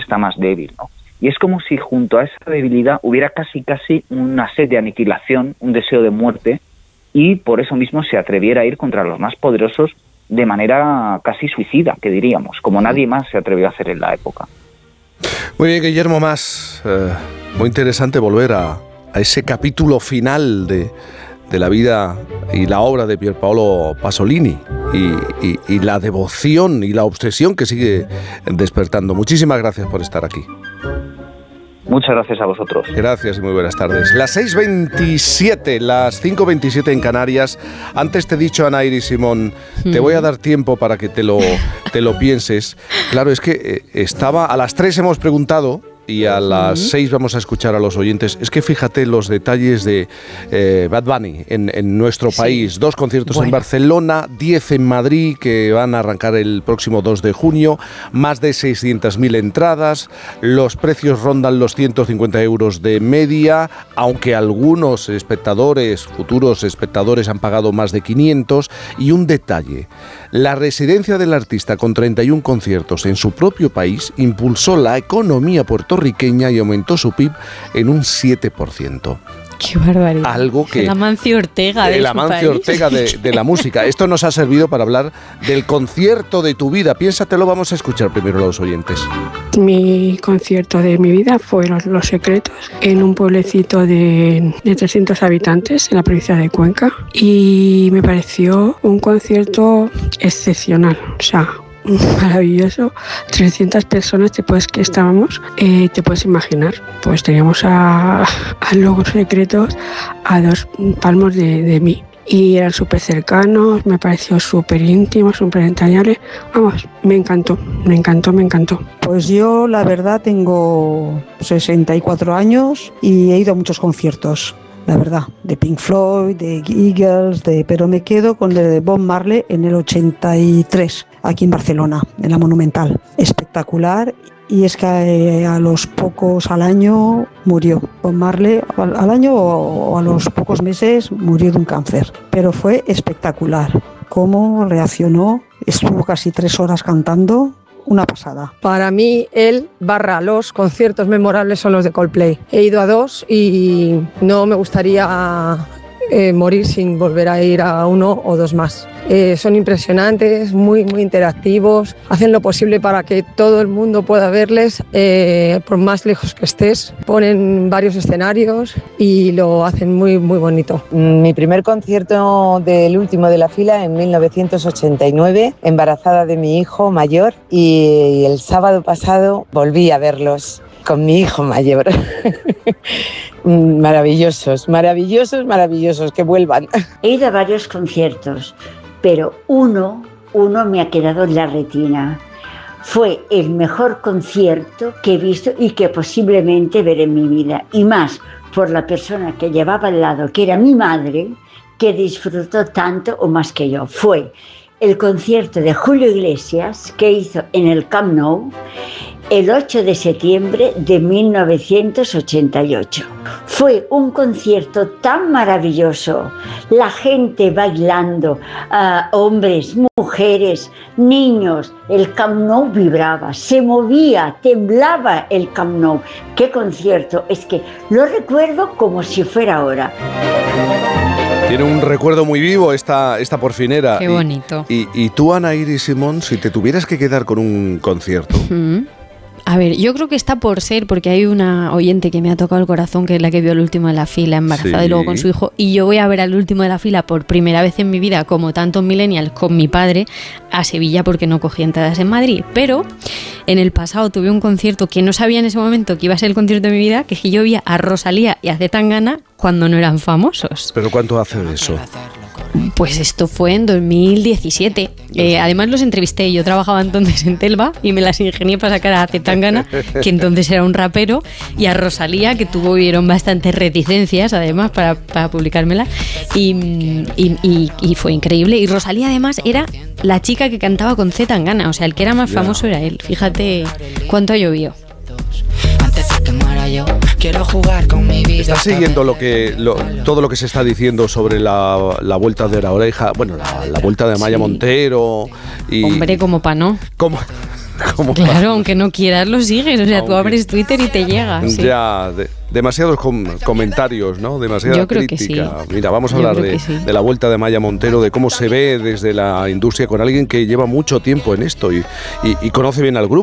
está más débil, ¿no? Y es como si junto a esa debilidad hubiera casi una sed de aniquilación, un deseo de muerte, y por eso mismo se atreviera a ir contra los más poderosos de manera casi suicida, que diríamos, como nadie más se atrevió a hacer en la época. Muy bien, Guillermo Mas, muy interesante volver a ese capítulo final de la vida y la obra de Pierpaolo Pasolini y la devoción y la obsesión que sigue despertando. Muchísimas gracias por estar aquí. Muchas gracias a vosotros. Gracias y muy buenas tardes. Las 6:27, las 5:27 en Canarias. Antes te he dicho, Ana Iris Simón, te voy a dar tiempo para que te lo pienses. Claro, es que estaba a las 3 hemos preguntado y a las 6 vamos a escuchar a los oyentes. Es que fíjate los detalles de Bad Bunny en nuestro país. 2 conciertos en Barcelona, 10 en Madrid, que van a arrancar el próximo 2 de junio, más de 600.000 entradas, los precios rondan los 150 euros de media, aunque algunos futuros espectadores han pagado más de 500, y un detalle. La residencia del artista con 31 conciertos en su propio país impulsó la economía puertorriqueña y aumentó su PIB en un 7%. ¡Qué barbaridad! Algo que... El Amancio Ortega de El Amancio Ortega de la música. Esto nos ha servido para hablar del concierto de tu vida. Piénsatelo, vamos a escuchar primero a los oyentes. Mi concierto de mi vida fue Los Secretos, en un pueblecito de 300 habitantes en la provincia de Cuenca, y me pareció un concierto excepcional, o sea, maravilloso. 300 personas que estábamos, te puedes imaginar, pues teníamos a Los Secretos a 2 palmos de mí, y eran súper cercanos, me pareció súper íntimo, súper entrañable. Vamos, me encantó. Pues yo, la verdad, tengo 64 años y he ido a muchos conciertos, la verdad, de Pink Floyd, de Eagles, pero me quedo con el de Bob Marley en el 83, aquí en Barcelona, en la Monumental. Espectacular. Y es que a los pocos al año murió Bob Marley, al año o a los pocos meses murió de un cáncer. Pero fue espectacular cómo reaccionó, estuvo casi 3 horas cantando, una pasada. Para mí, los conciertos memorables son los de Coldplay. He ido a 2 y no me gustaría morir sin volver a ir a 1 o 2 más. Son impresionantes, muy interactivos, hacen lo posible para que todo el mundo pueda verles, por más lejos que estés. Ponen varios escenarios y lo hacen muy bonito. Mi primer concierto del último de la fila en 1989, embarazada de mi hijo mayor, y el sábado pasado volví a verlos con mi hijo mayor. Maravillosos, que vuelvan. He ido a varios conciertos, pero uno me ha quedado en la retina. Fue el mejor concierto que he visto y que posiblemente veré en mi vida. Y más por la persona que llevaba al lado, que era mi madre, que disfrutó tanto o más que yo. Fue el concierto de Julio Iglesias que hizo en el Camp Nou el 8 de septiembre de 1988. Fue un concierto tan maravilloso, la gente bailando, hombres, mujeres, niños, el Camp Nou vibraba, se movía, temblaba el Camp Nou. ¡Qué concierto! Es que lo recuerdo como si fuera ahora. Tiene un recuerdo muy vivo esta porfinera. Qué bonito. Y tú, Ana Iris Simón, si te tuvieras que quedar con un concierto... A ver, yo creo que está por ser, porque hay una oyente que me ha tocado el corazón, que es la que vio al último de la fila embarazada y luego con su hijo, y yo voy a ver al último de la fila por primera vez en mi vida, como tantos millennials, con mi padre, a Sevilla, porque no cogí entradas en Madrid. Pero en el pasado tuve un concierto que no sabía en ese momento que iba a ser el concierto de mi vida, que es que yo vi a Rosalía y a C. Tangana cuando no eran famosos. ¿Pero cuánto hace de eso? Pues esto fue en 2017. Además los entrevisté. Yo trabajaba entonces en Telva y me las ingenié para sacar a C. Tangana, que entonces era un rapero, y a Rosalía, que tuvieron bastantes reticencias además para publicármela, y fue increíble. Y Rosalía además era la chica que cantaba con C. Tangana, o sea, el que era más famoso era él. Fíjate cuánto llovió. Quiero jugar con mi vida. ¿Estás siguiendo todo lo que se está diciendo sobre la vuelta de la oreja? Bueno, la vuelta de Amaya Montero. Hombre, como pa' no. Claro, aunque no quieras lo sigues, o sea, tú abres Twitter y te llega. Sí. Ya, demasiados comentarios, ¿no? Demasiada Yo creo crítica. que sí. Mira, vamos a hablar de la vuelta de Maya Montero, de cómo se ve desde la industria con alguien que lleva mucho tiempo en esto y conoce bien al grupo.